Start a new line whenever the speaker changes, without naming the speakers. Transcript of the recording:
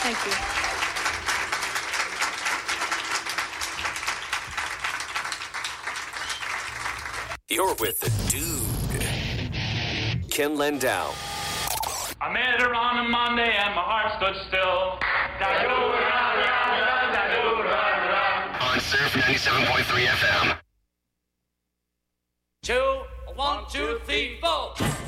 Thank you.
You're with the dude, Ken Landau.
I met her on a Monday and my heart stood still.
On Surf 97.3 FM.
1, 2, 3, 4.